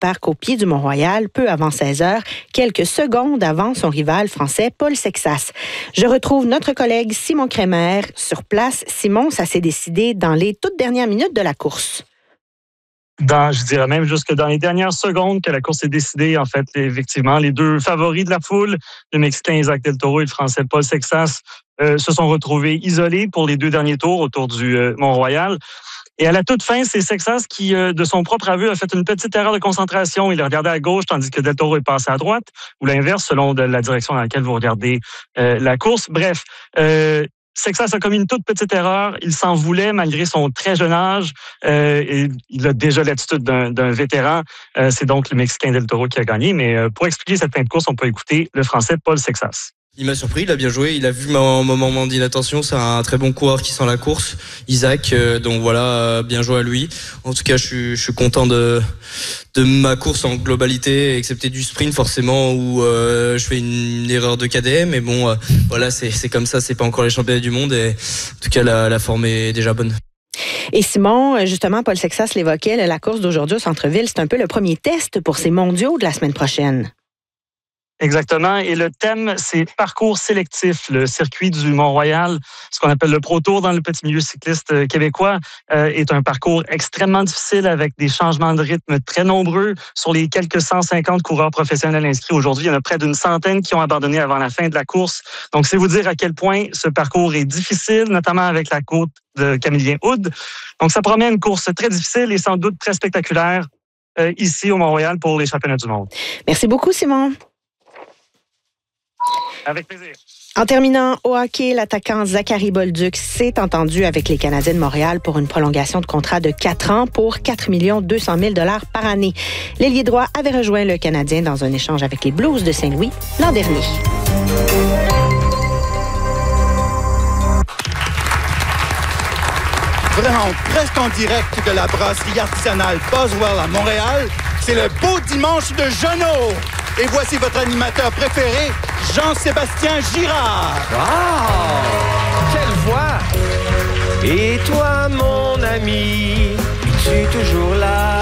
parc au pied du Mont-Royal, peu avant 16 heures, quelques secondes avant son rival français Paul Sexas. Je retrouve notre collègue Simon Crémer sur place. Simon, ça s'est décidé dans les toutes dernières minutes de la course. Je dirais même jusque dans les dernières secondes que la course est décidée. En fait, effectivement, les deux favoris de la foule, le Mexicain Isaac Del Toro et le Français Paul Sexas, se sont retrouvés isolés pour les deux derniers tours autour du Mont-Royal. Et à la toute fin, c'est Sexas qui, de son propre aveu, a fait une petite erreur de concentration. Il a regardé à gauche, tandis que Del Toro est passé à droite, ou l'inverse, selon la direction dans laquelle vous regardez la course. Bref, Sexas a commis une toute petite erreur. Il s'en voulait malgré son très jeune âge. Et il a déjà l'attitude d'un vétéran. C'est donc le Mexicain Del Toro qui a gagné. Mais pour expliquer cette fin de course, on peut écouter le Français Paul Sexas. Il m'a surpris, il a bien joué, il a vu mon moment d'inattention, c'est un très bon coureur qui sent la course, Isaac, donc voilà, bien joué à lui. En tout cas, je suis content de ma course en globalité, excepté du sprint forcément où je fais une erreur de KDM, mais bon, voilà, c'est comme ça, c'est pas encore les championnats du monde et en tout cas la forme est déjà bonne. Et Simon, justement, Paul Sexas l'évoquait, la course d'aujourd'hui au centre-ville, c'est un peu le premier test pour ces mondiaux de la semaine prochaine. Exactement. Et le thème, c'est parcours sélectif, le circuit du Mont-Royal, ce qu'on appelle le Pro Tour dans le petit milieu cycliste québécois, est un parcours extrêmement difficile avec des changements de rythme très nombreux. Sur les quelques 150 coureurs professionnels inscrits aujourd'hui, il y en a près d'une centaine qui ont abandonné avant la fin de la course. Donc, c'est vous dire à quel point ce parcours est difficile, notamment avec la côte de Camillien-Houde. Donc, ça promet une course très difficile et sans doute très spectaculaire ici au Mont-Royal pour les championnats du monde. Merci beaucoup, Simon. Avec plaisir. En terminant, au hockey, l'attaquant Zachary Bolduc s'est entendu avec les Canadiens de Montréal pour une prolongation de contrat de 4 ans pour 4 200 000 $ par année. L'ailier droit avait rejoint le Canadien dans un échange avec les Blues de Saint-Louis l'an dernier. Vraiment, presque en direct de la brasserie artisanale Boswell à Montréal, c'est le beau dimanche de Jeannot. Et voici votre animateur préféré, Jean-Sébastien Girard. Wow! Quelle voix! Et toi, mon ami, es-tu toujours là?